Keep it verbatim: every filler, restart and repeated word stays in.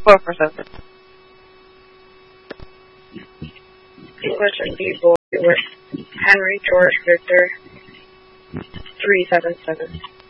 Four four seven. English and B-Boy with Henry George Victor three seven seven.